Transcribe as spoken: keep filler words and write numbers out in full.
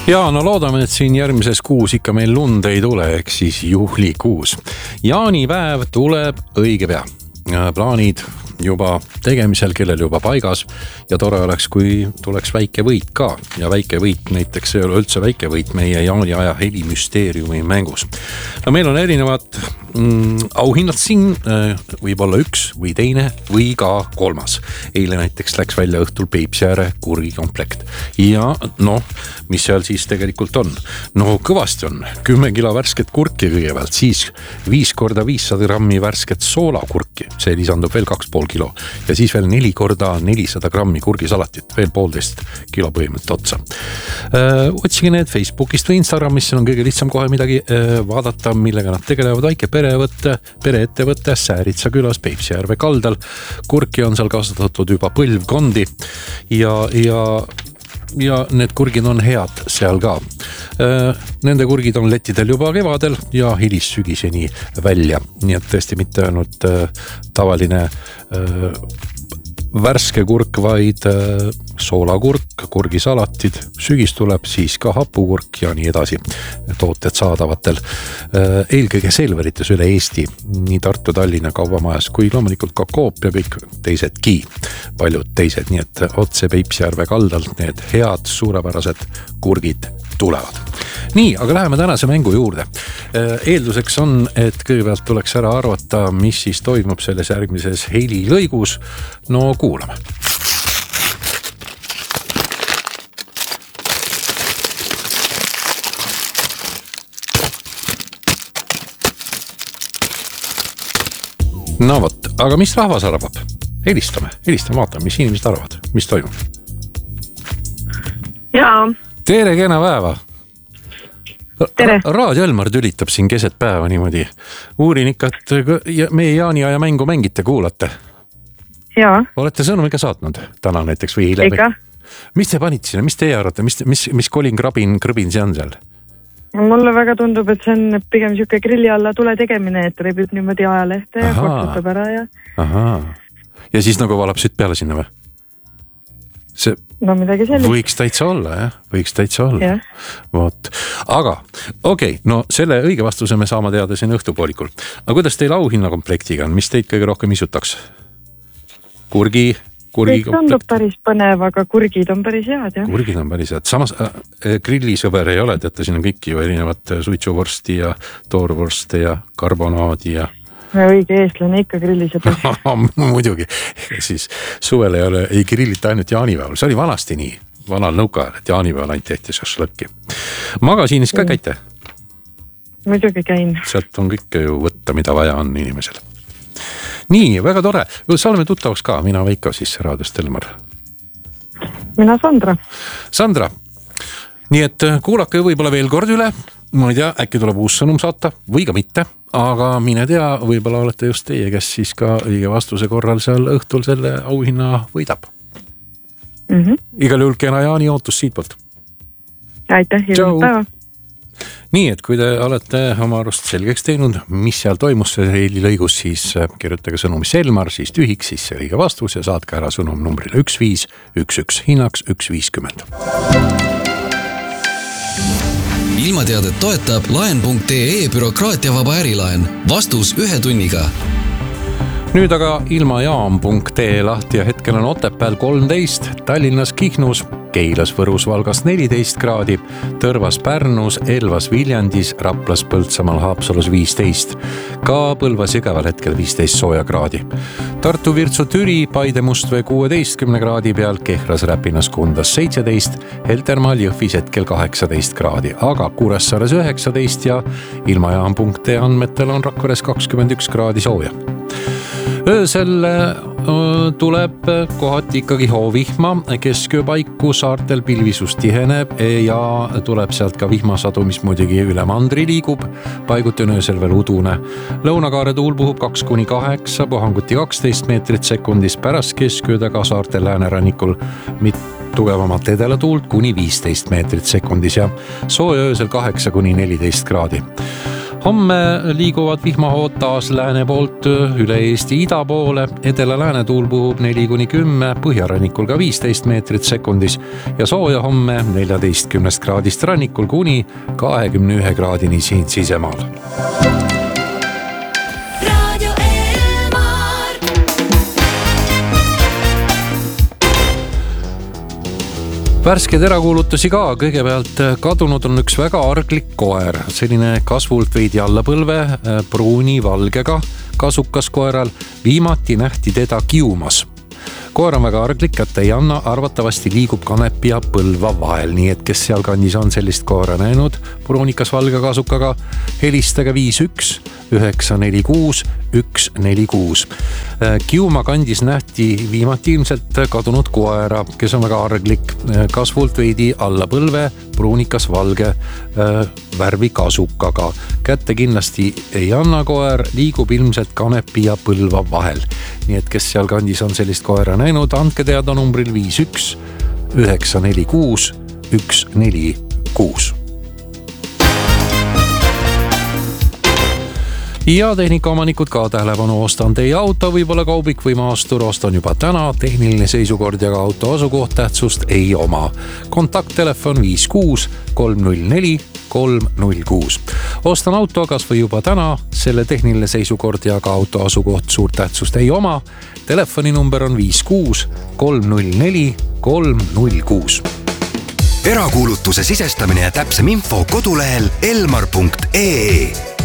Ja no loodame, et siin järgmises kuus ikka meil lund ei tule, ehk siis juhlikuus. Jaanipäev tuleb õige pea. Plaanid juba tegemisel, kellel juba paigas ja tore oleks, kui tuleks väike võit ka. Ja väike võit näiteks ei ole üldse väike võit meie jaaniaja helimüsteeriumi mängus. No meil on erinevad mm, auhinnad siin, võib olla üks või teine või ka kolmas. Eile näiteks läks välja õhtul Peipsiääre kurgikomplekt. Ja noh, mis seal siis tegelikult on? No kõvasti on. kümme kilo värsket kurki kõigepealt, siis viis korda viissada grammi värsket soolakurki. See lisandub veel kaks pool kilo. Ja siis veel neli korda nelisada grammi kurgisalatit, veel poolteist kilo põhimõtteliselt otsa. Öö, otsige need Facebookist või Instagramist, on kõige lihtsam kohe midagi öö, vaadata, millega nad tegelevad. Väike perevõtte, pereettevõtte Sääritsa külas Peipsiääre kaldal. Kurki on seal kasvatatud juba põlvkondi ja, ja ja need kurgid on head seal ka. Nende kurgid on lettidel juba kevadel ja hilis sügiseni välja. Nii et tõesti mitte ainult tavaline värske kurk, vaid soolakurk, kurgisalatid, sügis tuleb, siis ka hapukurk ja nii edasi tooted saadavatel. Eelkõige Selverites üle Eesti, nii Tartu, Tallinna kaubamajas kui loomulikult ka Coop ja kõik teisedki, paljud teised, nii et otse Peipsiääre kaldalt need head suurepärased kurgid tulevad. Nii, aga läheme tänase mängu juurde. Eelduseks on, et kõigepealt tuleks ära arvata, mis siis toimub selles järgmises helilõigus. No kuulame. No vot, aga mis rahvas arvab? Helistame, helistame, vaatame, mis inimesed arvavad, mis toimub. Jaa. Tere, kena päeva. Tere. Raadio Elmar tülitab siin keset päeva niimoodi. Uurin ikka, et meie jaaniaja mängu mängite, kuulate. Jaa. Olete sõnumiga saatnud täna näiteks või hiljem? Ega. Mis te panite sinna? Mis teie arvate? Mis, mis, mis kolin krabin, krõbin see on seal? Mulle väga tundub, et see on pigem siuke grilli alla tule tegemine, et rebib niimoodi ajalehte ja kortsutab ära ja... Ahaa. Ja siis nagu valab sütt peale sinna või? See no midagi sellist. Võiks täitsa olla, jah? Võiks täitsa olla. Yeah. Vot. Aga, okei, okay, no selle õige vastuse me saame teada siin õhtupoolikul. Aga kuidas teil auhinnakomplektiga on? Mis teid kõige rohkem isutaks? Kurgi, kurgi komplekt? Tundub päris põnev, aga kurgid on päris head, jah. Kurgid on päris head. Samas äh, grillisõber ei ole, teate, siin on kõik ju erinevad suitsuvorsti ja toorvorste ja karbonaadi ja õige eestlane ikka grillisõber. Muidugi, siis suvel ei ole, ei grillita ainult jaanipäeval. See oli vanasti nii, vanal nõukaajal, et jaanipäeval ainult tehti šašlõkki. Magasiinis ka käite? Muidugi käin. Sealt on kõike ju võtta, mida vaja on inimesel. Nii, väga tore. Saame tuttavaks ka, mina Veiko siis raadiost Elmar. Mina Sandra. Sandra, nii et kuulake võib-olla veel kord üle. Ma ei tea, äkki tuleb uus sõnum saata või ka mitte, aga mine tea, võib-olla olete just teie, kes siis ka õige vastuse korral seal õhtul selle auhinna võidab. Mm-hmm. Igal juhul kena Jaani ootus siitpoolt. Aitäh, ilusat päeva. Nii, et kui te olete oma arust selgeks teinud, mis seal toimus see helilõigus, siis kirjutage sõnumisse Elmar, siis tühiks, siis see õige vastus ja saatke ära sõnum numbrile üks viis üks üks, hinnaks üks viiskümmend. Ilmateadet toetab laen punkt ee bürokraatiavaba ärilaen. Vastus ühe tunniga. Nüüd aga ilmajaam punkt ee lahti ja hetkel on Otepääl kolmteist, Tallinnas Kihnus, Keilas, Võrus, Valgas neliteist kraadi, Tõrvas, Pärnus, Elvas, Viljandis, Raplas, Põltsamaal, Haapsalus viisteist, ka Põlvas Jõgeval hetkel viisteist sooja kraadi. Tartu, Virtsu, Türi, Paide, Mustvee kuueteistkümne kraadi peal, Kehras, Räpinas, Kundas seitseteist, Heltermaal, Jõhvis hetkel kaheksateist kraadi, aga Kuressaares üheksateist ja ilmajaam punkt ee andmetel on Rakveres kakskümmend üks kraadi sooja. Öösel tuleb kohati ikkagi hoovihma, kesköö paiku saartel pilvisus tiheneb ja tuleb sealt ka vihmasadu, mis muidugi üle mandri liigub, paiguti on öösel veel udune. Lõunakaare tuul puhub kaks kuni kaheksa, puhanguti kaksteist meetrit sekundis, pärast keskööd aga saartel läänerannikul tugevamat edela tuult kuni viisteist meetrit sekundis ja sooja öösel kaheksa kuni neliteist kraadi. Homme liiguvad vihmahood taas lääne poolt üle Eesti ida poole, edela-lääne tuul puhub neli kuni kümme, põhjarannikul ka viisteist meetrit sekundis ja sooja homme neljateistkümnest kraadist rannikul kuni kahekümne ühe kraadini siin sisemaal. Värskeid erakuulutusi ka, kõigepealt kadunud on üks väga arglik koer, selline kasvult veidi alla põlve, pruuni valgega kasukas koeral, viimati nähti teda kiumas. Koer on väga arglik, kätte ei anna, arvatavasti liigub kanepi ja põlva vahel, nii et kes seal kandis on sellist koera näinud, pruunikas valge kasukaga, helistage viis üks üheksa neli kuus üks neli kuus. Kiuma kandis nähti viimati ilmselt kadunud koera, kes on väga arglik, kasvult veidi alla põlve, pruunikas valge värvi kasukaga. Kätte kindlasti ei anna koer, liigub ilmselt kanepi ja põlva vahel. Nii et kes seal kandis on sellist koera näinud, andke teada numbril viis üks üheksa neli kuus üks neli kuus. Ja tehnikaomanikud ka tähelepanu, ostan teie auto, võib-olla kaubik või maastur, ostan juba täna, tehniline seisukord ja ka auto asukoht tähtsust ei oma. Kontakttelefon viis kuus kolm null neli kolm null kuus. Ostan auto kas või juba täna, selle tehniline seisukord ja ka auto asukoht suurt tähtsust ei oma. Telefoninumber on viis kuus kolm null neli kolm null kuus. Erakuulutuse sisestamine ja täpsem info kodulehel elmar punkt ee.